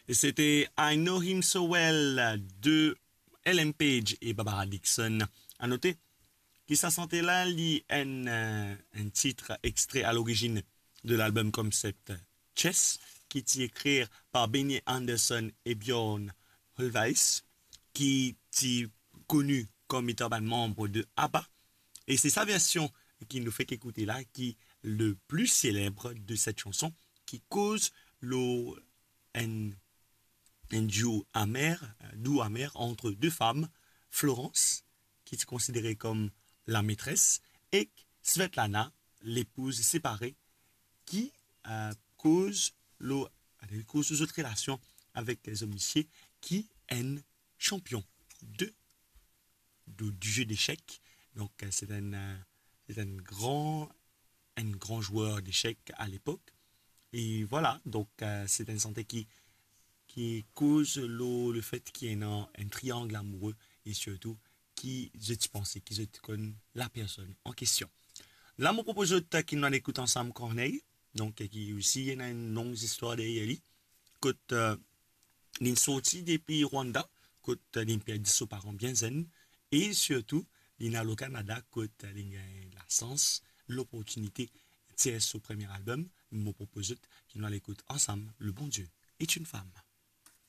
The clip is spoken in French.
Et c'était I Know Him So Well de Ellen Page et Barbara Dixon. À noter que ça sentait là un titre extrait à l'origine de l'album concept Chess, qui est écrit par Benny Anderson et Björn Ulvaeus, qui est connu comme étant un membre de ABBA. Et c'est sa version qui nous fait écouter là, qui est le plus célèbre de cette chanson, qui cause un duo amer entre deux femmes, Florence, qui est considérée comme la maîtresse, et Svetlana, l'épouse séparée, qui cause autres relations avec les homicides, qui est un champion du jeu d'échecs. Donc c'est un grand joueur d'échecs à l'époque. Et voilà, donc c'est une santé qui cause le fait qu'il y ait un triangle amoureux et surtout qui je pensais qu'ils connaissent la personne en question. Là, je propose qu'il nous écoute ensemble Corneille, donc qui aussi y a une longue histoire derrière lui. Quand il sorti depuis Rwanda, quand il perdu ses parents bien zen, et surtout il a au Canada quand il a la chance, l'opportunité de tirer son premier album. Je propose qu'il nous l'écoute ensemble. Le bon Dieu est une femme.